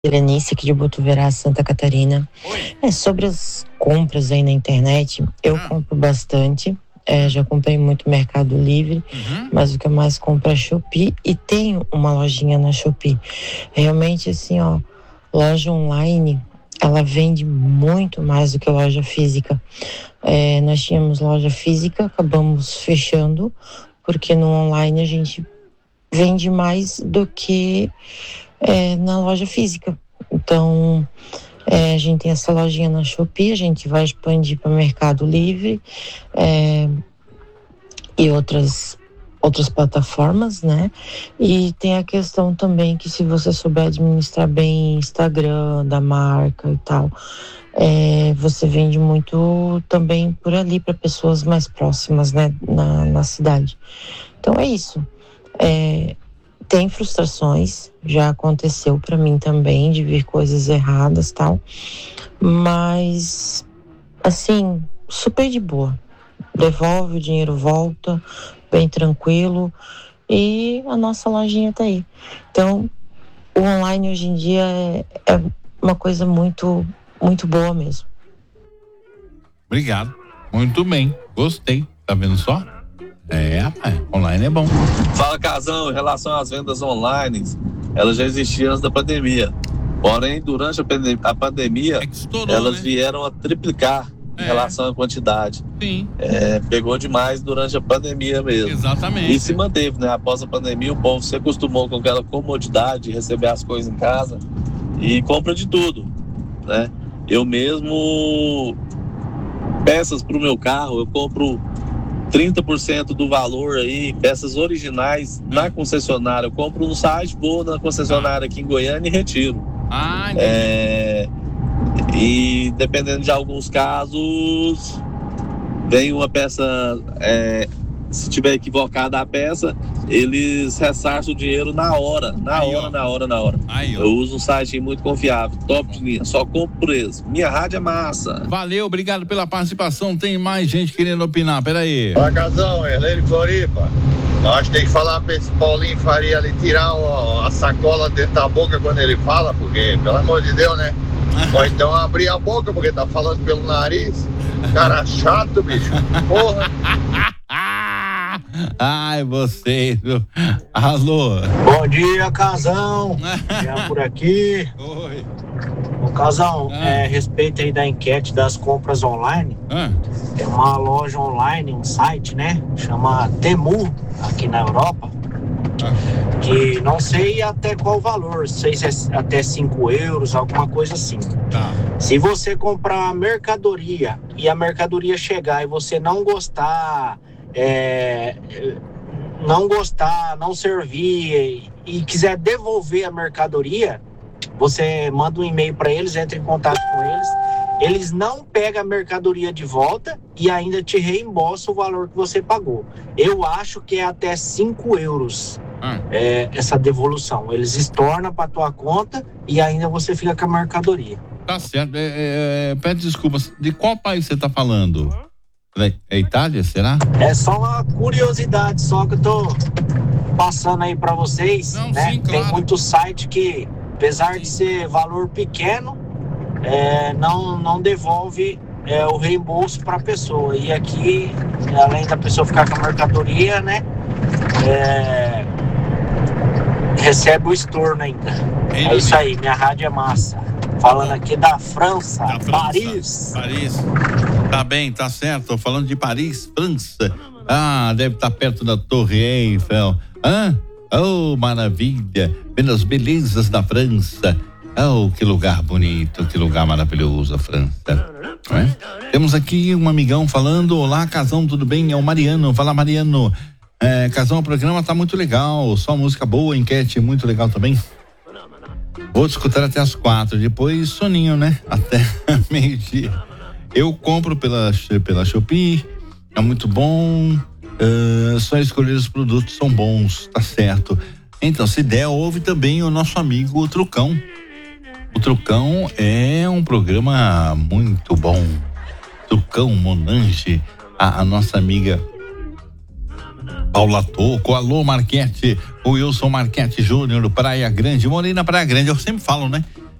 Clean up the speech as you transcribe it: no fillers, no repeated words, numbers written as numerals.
Berenice aqui de Botuverá, Santa Catarina. Sobre as compras aí na internet, eu compro bastante. Já comprei muito Mercado Livre, mas o que eu mais compro é Shopee e tenho uma lojinha na Shopee. Realmente, assim, loja online, ela vende muito mais do que loja física. Nós tínhamos loja física, acabamos fechando, porque no online a gente vende mais do que na loja física. Então, a gente tem essa lojinha na Shopee, a gente vai expandir para Mercado Livre e outras plataformas, né? E tem a questão também que, se você souber administrar bem Instagram da marca e tal, você vende muito também por ali para pessoas mais próximas, né? Na cidade. Então é isso. Tem frustrações, já aconteceu para mim também, de ver coisas erradas e tal, mas, assim, super de boa. Devolve, o dinheiro volta, bem tranquilo, e a nossa lojinha tá aí. Então, o online hoje em dia é uma coisa muito, muito boa mesmo. Obrigado, muito bem, gostei, tá vendo só? Rapaz, online é bom. Fala, Casão, em relação às vendas online, elas já existiam antes da pandemia. Porém, durante a pandemia, estourou, elas né? vieram a triplicar em relação à quantidade. Sim. Pegou demais durante a pandemia mesmo. Exatamente. E se manteve, né? Após a pandemia, o povo se acostumou com aquela comodidade de receber as coisas em casa e compra de tudo, né? Eu mesmo, peças para o meu carro, eu compro 30% do valor aí, peças originais na concessionária. Eu compro no site, vou na concessionária aqui em Goiânia e retiro. E dependendo de alguns casos, vem uma peça, se tiver equivocada a peça, eles ressarcem o dinheiro na hora. Eu uso um site muito confiável, top de linha, só compro por eles. Minha rádio é massa. Valeu, obrigado pela participação. Tem mais gente querendo opinar, peraí. Fala, Casão, Helene Floripa. Nós tem que falar pra esse Paulinho Faria ali tirar a sacola dentro da boca quando ele fala, porque, pelo amor de Deus, né? Ou então abrir a boca, porque tá falando pelo nariz. Cara chato, bicho. Porra. Ai, vocês. Alô. Bom dia, Casão. Já por aqui. Oi. O Casão, respeito aí da enquete das compras online. Tem uma loja online, um site, né? Chama Temu, aqui na Europa. Que não sei até qual valor, sei se é até 5 euros, alguma coisa assim. Se você comprar a mercadoria e a mercadoria chegar e você não gostar, não servir e quiser devolver a mercadoria, você manda um e-mail para eles, entra em contato com eles. Eles não pegam a mercadoria de volta e ainda te reembolsam o valor que você pagou. Eu acho que é até 5 euros essa devolução. Eles estornam para tua conta e ainda você fica com a mercadoria. Tá certo. Pede desculpas. De qual país você tá falando? É Itália, será? É só uma curiosidade só que eu tô passando aí para vocês. Não, né? sim, claro. Tem muito site que, apesar de ser valor pequeno, não devolve o reembolso para a pessoa. E aqui, além da pessoa ficar com a mercadoria, né, recebe o estorno ainda. É isso aí, minha rádio é massa. Falando aqui da França, Paris. Tá bem, tá certo. Falando de Paris, França. Deve estar perto da Torre Eiffel. Oh, maravilha. Vendo as belezas da França. Oh, que lugar bonito, que lugar maravilhoso a França. Temos aqui um amigão falando: olá, Casão, tudo bem? É o Mariano. Fala, Mariano. Casão, o programa tá muito legal, só música boa, enquete muito legal também. Vou escutar até as 4, depois soninho, né? Até meio-dia. Eu compro pela Shopee, é muito bom, só escolher os produtos são bons, tá certo. Então, se der, ouve também o nosso amigo Trucão. O Trucão é um programa muito bom. Trucão, Monange, a nossa amiga Paula Toco, alô Marquete, o Wilson Marquete Júnior, Praia Grande, morei na Praia Grande, eu sempre falo, né?